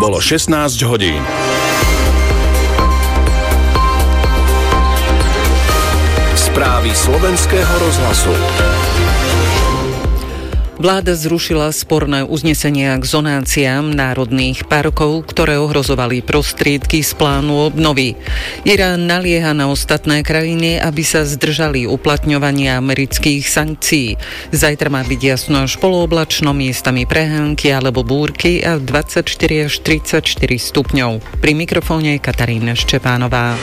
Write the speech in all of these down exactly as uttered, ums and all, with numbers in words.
Bolo šestnásť hodín. Správy slovenského rozhlasu. Vláda zrušila sporné uznesenia k zonáciám národných parkov, ktoré ohrozovali prostriedky z plánu obnovy. Irán nalieha na ostatné krajiny, aby sa zdržali uplatňovania amerických sankcií. Zajtra má byť jasno až polooblačno, miestami prehánky alebo búrky a dvadsaťštyri až tridsaťštyri stupňov. Pri mikrofóne Katarína Ščepánová.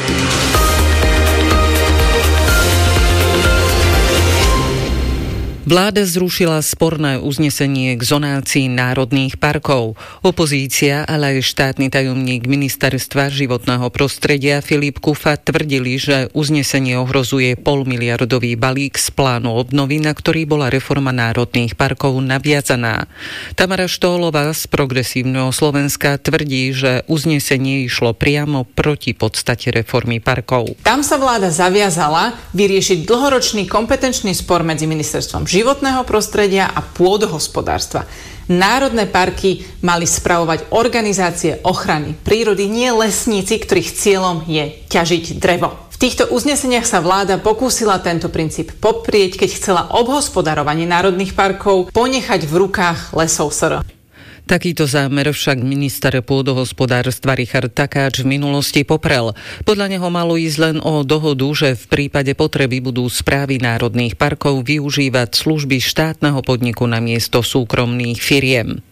Vláda zrušila sporné uznesenie k zonácii národných parkov. Opozícia, ale aj štátny tajomník Ministerstva životného prostredia Filip Kufa tvrdili, že uznesenie ohrozuje polmiliardový balík z plánu obnovy, na ktorý bola reforma národných parkov naviazaná. Tamara Štólová z Progresívneho Slovenska tvrdí, že uznesenie išlo priamo proti podstate reformy parkov. Tam sa vláda zaviazala vyriešiť dlhoročný kompetenčný spor medzi ministerstvom životného prostredia a pôdohospodárstva. Národné parky mali spravovať organizácie ochrany prírody, nie lesníci, ktorých cieľom je ťažiť drevo. V týchto uzneseniach sa vláda pokúsila tento princíp poprieť, keď chcela obhospodarovanie národných parkov ponechať v rukách Lesov es er. Takýto zámer však minister pôdohospodárstva Richard Takáč v minulosti poprel. Podľa neho malo ísť len o dohodu, že v prípade potreby budú správy národných parkov využívať služby štátneho podniku namiesto súkromných firiem.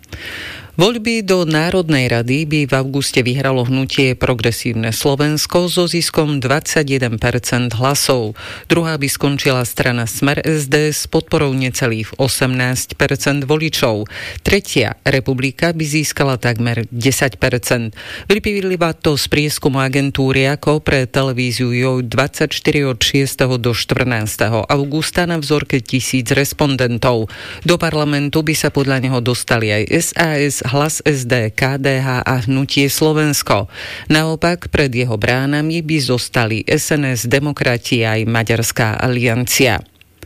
Voľby do Národnej rady by v auguste vyhralo hnutie Progresívne Slovensko so ziskom dvadsaťjeden percent hlasov. Druhá by skončila strana Smer es dé s podporou necelých osemnásť percent voličov. Tretia Republika by získala takmer desať percent. Vyplýva to z prieskumu agentúry ako pre televíziu Joj dvadsaťštyri od šiesteho do štrnásteho augusta na vzorke tisíc respondentov. Do parlamentu by sa podľa neho dostali aj es a es, Hlas es dé, ká dé há a Hnutie Slovensko. Naopak pred jeho bránami by zostali es en es, Demokrati aj Maďarská aliancia.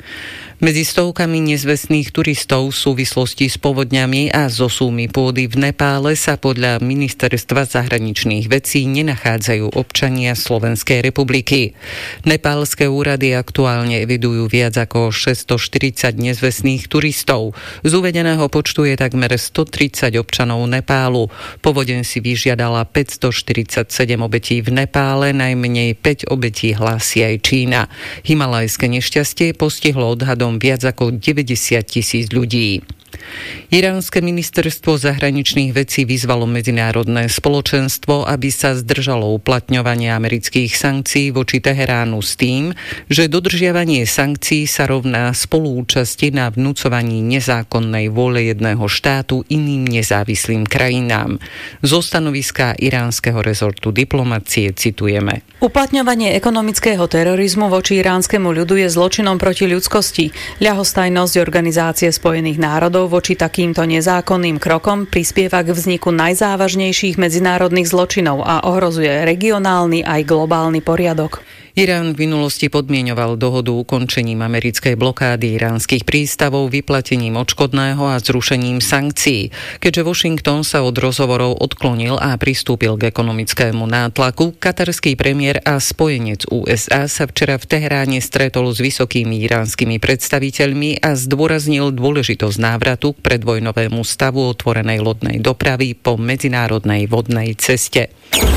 Medzi stovkami nezvestných turistov v súvislosti s povodňami a zosúmi pôdy v Nepále sa podľa Ministerstva zahraničných vecí nenachádzajú občania Slovenskej republiky. Nepálske úrady aktuálne evidujú viac ako šesťstoštyridsať nezvestných turistov. Z uvedeného počtu je takmer stotridsať občanov Nepálu. Povodeň si vyžiadala päťstoštyridsaťsedem obetí v Nepále, najmenej päť obetí hlási aj Čína. Himalajské nešťastie postihlo odhadom viac ako deväťdesiat tisíc ľudí. Iránske ministerstvo zahraničných vecí vyzvalo medzinárodné spoločenstvo, aby sa zdržalo uplatňovania amerických sankcií voči Teheránu s tým, že dodržiavanie sankcií sa rovná spoluúčasti na vnúcovaní nezákonnej vôle jedného štátu iným nezávislým krajinám. Zo stanoviska iránskeho rezortu diplomacie citujeme. Uplatňovanie ekonomického terorizmu voči iránskemu ľudu je zločinom proti ľudskosti. Ľahostajnosť Organizácie spojených národov voči takýmto nezákonným krokom prispieva k vzniku najzávažnejších medzinárodných zločinov a ohrozuje regionálny aj globálny poriadok. Irán v minulosti podmienoval dohodu ukončením americkej blokády iránskych prístavov, vyplatením odškodného a zrušením sankcií. Keďže Washington sa od rozhovorov odklonil a pristúpil k ekonomickému nátlaku, katarský premiér a spojenec ú es á sa včera v Teheráne stretol s vysokými iránskymi predstaviteľmi a zdôraznil dôležitosť návratu k predvojnovému stavu otvorenej lodnej dopravy po medzinárodnej vodnej ceste.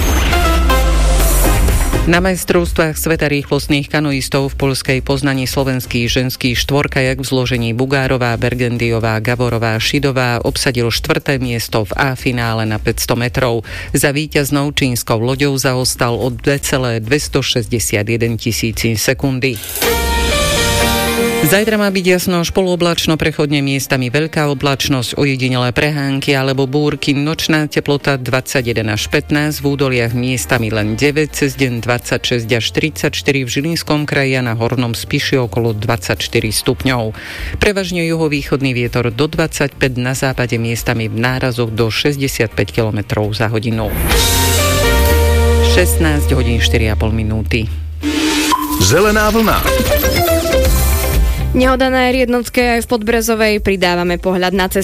Na majstrovstvách sveta rýchlostných kanoistov v poľskej Poznani slovenský ženský štvorkajak v zložení Bugárová, Bergendiová, Gavorová, Šidová obsadil štvrté miesto v A finále na päťsto metrov. Za víťaznou čínskou loďou zaostal o dva celé dvestošesťdesiatjeden tisícin sekundy. Zajtra má byť jasno až polooblačno, prechodne miestami veľká oblačnosť, ojedinelé prehánky alebo búrky, nočná teplota dvadsaťjeden až pätnásť, v údoliach miestami len deväť, cez deň dvadsaťšesť až tridsaťštyri, v Žilinskom kraji a na Hornom Spiši okolo dvadsaťštyri stupňov. Prevažne juhovýchodný vietor do dvadsaťpäť, na západe miestami v nárazoch do šesťdesiatpäť kilometrov za hodinu. šestnásť hodín štyri a pol minúty. Zelená vlna. Nehoda na er jednotke aj v Podbrezovej, pridávame pohľad na cesty. V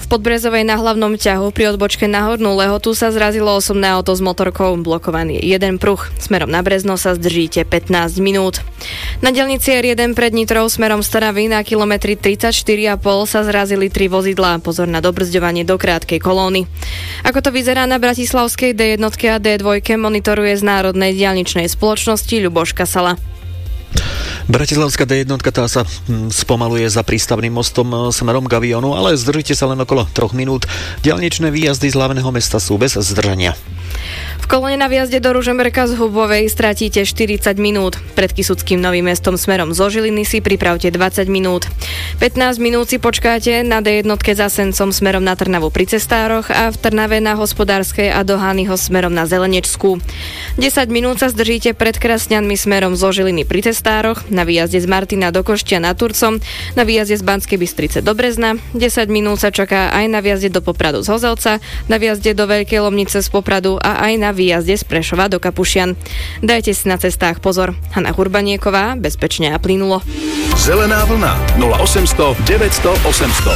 V Podbrezovej na hlavnom ťahu pri odbočke na Hornú Lehotu sa zrazilo osobné auto s motorkou, blokovaný jeden pruh. Smerom na Brezno sa zdržíte pätnásť minút. Na diaľnici er jeden pred Nitrou smerom z Trnavy na kilometri tridsaťštyri a pol sa zrazili tri vozidlá. Pozor na dobrzďovanie do krátkej kolóny. Ako to vyzerá na bratislavskej dé jedna a dé dva, monitoruje z Národnej diaľničnej spoločnosti Ľuboš Kasala. Bratislavská dé jedna tá sa spomaluje za prístavným mostom smerom k Avionu, ale zdržite sa len okolo troch minút. Diaľničné výjazdy z hlavného mesta sú bez zdržania. V kolóne na výjazde do Ružomberka z Hubovej stratíte štyridsať minút. Pred Kysuckým Novým Mestom smerom zo Žiliny si pripravte dvadsať minút. pätnásť minút si počkáte na dé jedna za Sencom smerom na Trnavu pri Cestároch a v Trnave na Hospodárskej a do Hányho smerom na Zelenečskú. desať minút sa zdržíte pred Krasňanmi smerom zo Žiliny pri Cestároch, na výjazde z Martina do Košťa nad Turcom, na výjazde z Banskej Bystrice do Brezna, desať minút sa čaká aj na výjazde do Popradu z Hozelca, na výjazde do Veľkej Lomnice z Popradu a aj na výjazde z Prešova do Kapušian. Dajte si na cestách pozor. Hana Hurbanieková, bezpečne a plynulo. Zelená vlna nula osemsto deväťsto osemsto.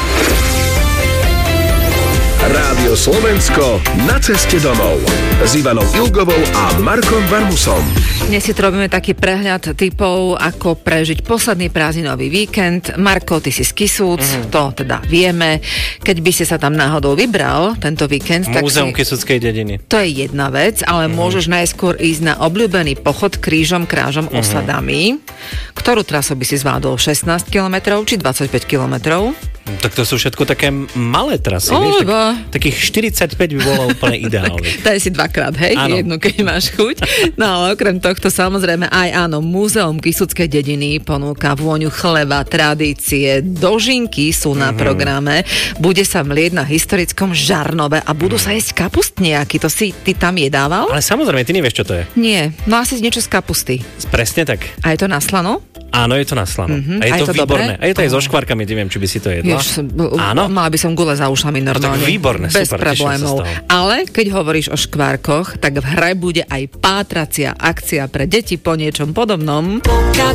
Rádio Slovensko na ceste domov s Ivanou Ilgovou a Markom Varmusom. Dnes si robíme taký prehľad typov, ako prežiť posledný prázdninový víkend. Marko, ty si z Kisúc, mm. to teda vieme. Keď by si sa tam náhodou vybral tento víkend, tak Múzeum si... Kisuckej dediny. To je jedna vec, ale mm. môžeš najskôr ísť na obľúbený pochod krížom, krážom, mm. osadami. Ktorú trasu by si zvládol? šestnásť kilometrov či dvadsaťpäť kilometrov? Tak to sú všetko také malé trasy, Oh, vieš? Tak, takých štyridsaťpäť by bolo úplne ideálne. Daj si dvakrát, hej? Áno. Jednu, keď máš chuť. No ale okrem tohto samozrejme aj áno, Múzeum Kisuckej dediny ponúka vôňu chleba, tradície, dožinky sú na mm-hmm. programe. Bude sa mlieť na historickom Žarnove a budú sa jesť kapustniaky. To si ty tam jedával? Ale samozrejme, ty nevieš, čo to je. Nie, no asi niečo z kapusty. Presne tak. A je to na slano? Áno, je to na slano. Mm-hmm. A je a to, je to výborné. Dobré? A je to aj so škvárkami, neviem, či by si to jedla. Jež, Áno? Mala by som gule za ušami normálne. Tak výborné, bez super, problémov. Ale keď hovoríš o škvárkoch, tak v hre bude aj pátracia akcia pre deti po niečom podobnom.